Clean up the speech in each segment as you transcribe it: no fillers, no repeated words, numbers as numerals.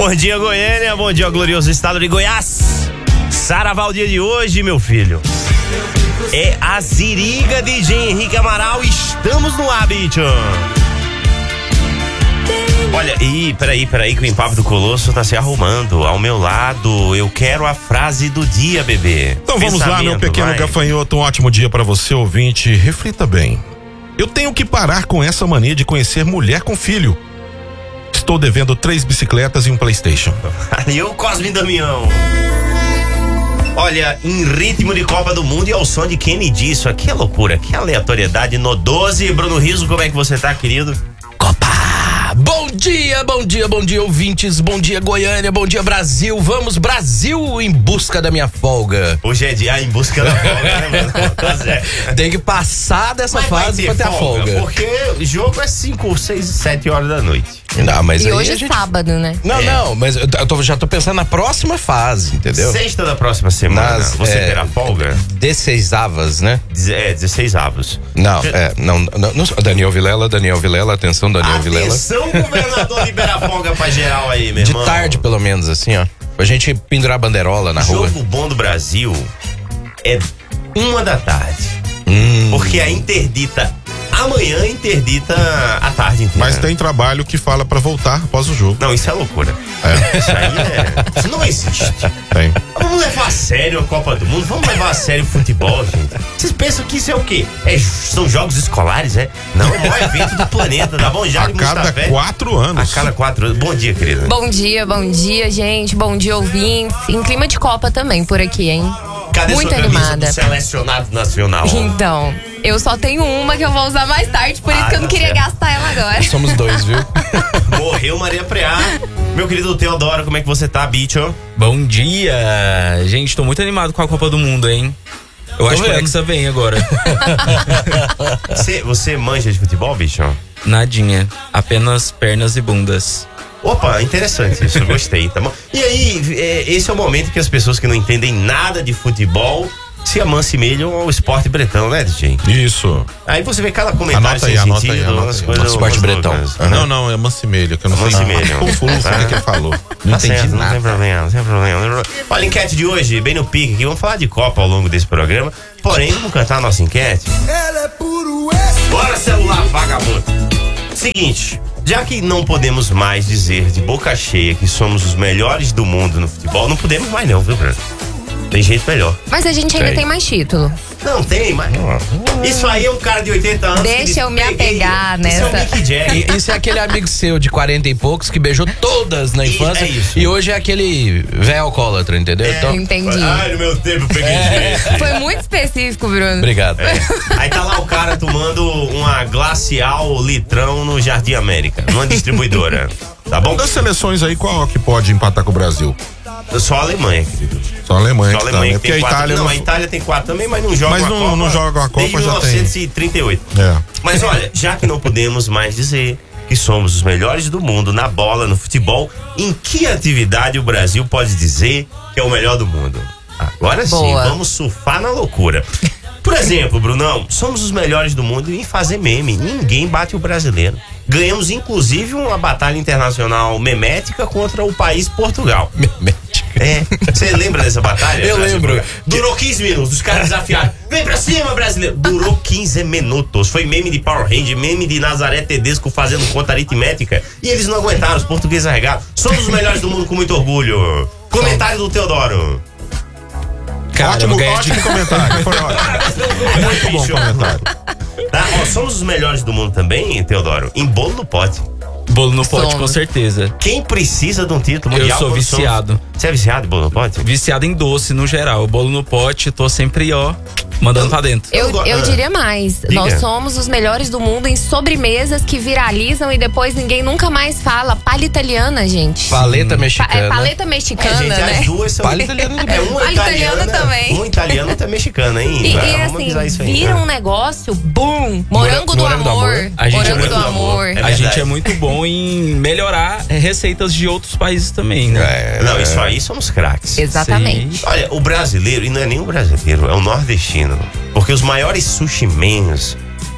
Bom dia, Goiânia, bom dia, glorioso estado de Goiás. Saraval, dia de hoje, meu filho. É a Ziriga DJ Henrique Amaral, estamos no ar, bicho. Olha, peraí, que o Empavo do Colosso tá se arrumando ao meu lado. Eu quero a frase do dia, bebê. Então vamos lá, meu pequeno gafanhoto. Um ótimo dia pra você, ouvinte. Reflita bem. Eu tenho que parar com essa mania de conhecer mulher com filho. Estou devendo 3 bicicletas e um PlayStation. E o Cosme Damião. Olha, em ritmo de Copa do Mundo e ao som de Kennedy, isso aqui é loucura, que aleatoriedade no 12. Bruno Rizzo, como é que você tá, querido? Copa! Bom dia, ouvintes, bom dia, Goiânia, bom dia, Brasil. Vamos, Brasil, em busca da minha folga. Hoje é dia em busca da folga, né, mano? Tá certo. Tem que passar dessa fase pra ter a folga. Porque o jogo é 5, 6, 7 horas da noite. Não, mas e hoje é sábado, né? Não, mas eu já tô pensando na próxima fase, entendeu? Sexta da próxima semana, você terá folga? 16avas, né? 16avos. Não, Daniel Vilela, atenção, Daniel Vilela. Atenção, governador, libera a folga pra geral aí, meu irmão. De tarde, pelo menos, assim, ó. Pra gente pendurar banderola na rua. O jogo bom do Brasil é 1 da tarde. Porque a interdita amanhã, interdita a tarde inteira. Mas tem trabalho que fala pra voltar após o jogo. Não, isso é loucura. Isso aí isso não existe. Tem. Vamos levar a sério a Copa do Mundo? Vamos levar a sério o futebol, gente? Vocês pensam que isso é o quê? São jogos escolares, é? Não, é o maior evento do planeta, tá bom? A cada 4 anos. A cada 4 anos. Bom dia, querida. Bom dia, gente. Bom dia, ouvintes. Em clima de Copa também por aqui, hein? Cadê muito sua camisa animada do selecionado nacional? Então, eu só tenho uma que eu vou usar mais tarde, por isso que eu não queria gastar ela agora. Somos 2, viu? Morreu Maria Preá. Meu querido Teodoro, como é que você tá, bicho? Bom dia! Gente, tô muito animado com a Copa do Mundo, hein? Eu acho que o Hexa vem agora. Você manja de futebol, bicho? Nadinha. Apenas pernas e bundas. Opa, interessante isso, eu gostei, tá bom? E aí, esse é o momento que as pessoas que não entendem nada de futebol se amansemelham ao esporte bretão, né, DJ? Isso. Aí você vê cada comentário sem sentido, umas coisas... Esporte bretão. Não, é mansemelho, que eu não sei. Confuso, o que ele falou. Não entendi nada. Não tem problema. Olha, a enquete de hoje, bem no pique aqui, vamos falar de Copa ao longo desse programa, porém, vamos cantar a nossa enquete? Ela é puro Bora, celular vagabundo! Seguinte, já que não podemos mais dizer de boca cheia que somos os melhores do mundo no futebol, não podemos mais não, viu, Bruno? Tem jeito melhor. Mas a gente ainda tem mais título. Não tem, mas... Isso aí é um cara de 80 anos. Deixa eu me apegar nessa. Isso é o Mick Jagger. Isso é aquele amigo seu de 40 e poucos que beijou todas na infância. E hoje é aquele velho alcoólatra, entendeu? Então, entendi. Ai, no meu tempo eu peguei jeito. Foi muito específico, Bruno. Obrigado. Aí tá lá o cara tomando uma glacial litrão no Jardim América, numa distribuidora. Tá bom? Das seleções aí, qual que pode empatar com o Brasil? Só a Alemanha, querido. Só a Alemanha. Só a Alemanha, porque a Itália a Itália tem 4 também, mas não joga a Copa. Não joga a Copa desde já 1938. Mas olha, já que não podemos mais dizer que somos os melhores do mundo na bola, no futebol, em que atividade o Brasil pode dizer que é o melhor do mundo? Agora sim, vamos surfar na loucura. Por exemplo, Brunão, somos os melhores do mundo em fazer meme. Ninguém bate o brasileiro. Ganhamos, inclusive, uma batalha internacional memética contra o país Portugal. Memética? Você lembra dessa batalha? Eu lembro. Durou 15 minutos, os caras desafiaram. Vem pra cima, brasileiro. Durou 15 minutos. Foi meme de Power Ranger, meme de Nazaré Tedesco fazendo conta aritmética. E eles não aguentaram, os portugueses arregaram. Somos os melhores do mundo com muito orgulho. Comentário do Teodoro. Cara, ótimo comentário. Foi ótimo. Muito bom comentário. Somos os melhores do mundo também, Teodoro, em bolo no pote. Bolo no pote, com certeza. Quem precisa de um título mundial? Eu sou viciado. Você é viciado em bolo no pote? Viciado em doce, no geral. Bolo no pote, tô sempre, mandando pra dentro. Eu diria mais. Diga. Nós somos os melhores do mundo em sobremesas que viralizam e depois ninguém nunca mais fala. Palha italiana, gente. Paleta mexicana. Paleta mexicana, gente, né? As duas são... Palha italiana também. Palha italiana também. Um italiano outra mexicana, hein? E Vamos assim, isso aí, vira um negócio, boom! Morango do amor. Morango do amor. A gente é muito bom em melhorar receitas de outros países também, né? Não, isso aí somos craques. Exatamente. Sim. Olha, o brasileiro, e não é nem o brasileiro, é o nordestino. Porque os maiores sushi mans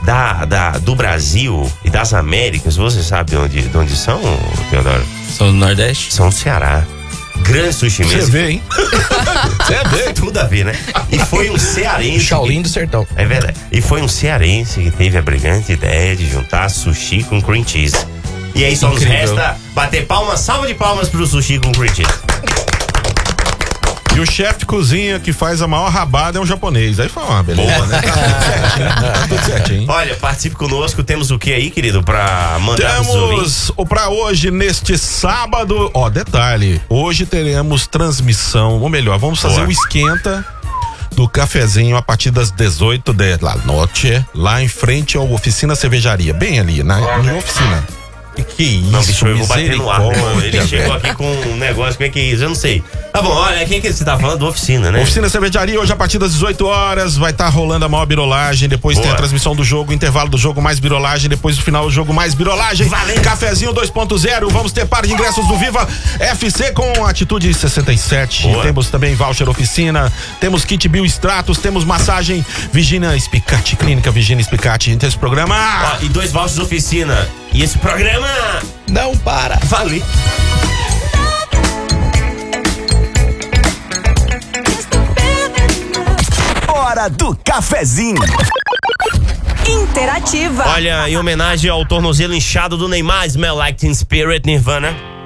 do Brasil e das Américas, você sabe de onde são, Teodoro? São do Nordeste? São do Ceará. Grande sushi mesmo. Você vê, hein? Você vê. Tudo a ver, né? E foi um cearense. Shaolin do Sertão. É verdade. E foi um cearense que teve a brilhante ideia de juntar sushi com cream cheese. E aí só nos resta bater palmas, salva de palmas pro sushi com cream cheese. E o chefe de cozinha que faz a maior rabada é um japonês. Aí foi uma beleza, boa, né? Tá tudo certinho. Olha, participe conosco. Temos o que aí, querido, pra mandar pros ouvintes? Temos pra hoje, neste sábado, detalhe, hoje teremos transmissão, ou melhor, vamos fazer um esquenta do cafezinho a partir das 18 da noite, lá em frente ao Oficina Cervejaria, bem ali, na oficina. Que isso, não, bicho, eu vou bater no ar, mano. Ele chegou aqui com um negócio, como é que é isso? Eu não sei. Tá bom, olha, quem que você tá falando? Oficina, né? Oficina Cervejaria, hoje a partir das 18 horas, vai estar rolando a maior birolagem, depois tem a transmissão do jogo, intervalo do jogo mais birolagem, depois do final do jogo mais birolagem. Valeu. Cafezinho 2.0, vamos ter par de ingressos do Viva FC com Atitude 67. Boa. Temos também voucher oficina, temos kit Bio Stratos, temos massagem Virginia Spicati, Clínica Virginia Spicati. Então esse programa... E 2 vouchers oficina. E esse programa... Não para. Valeu. Hora do cafezinho. Interativa. Olha, em homenagem ao tornozelo inchado do Neymar, Smell Like Teen Spirit, Nirvana.